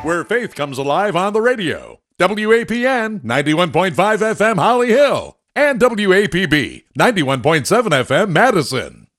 where faith comes alive on the radio. WAPN 91.5 FM Holly Hill and WAPB 91.7 FM Madison.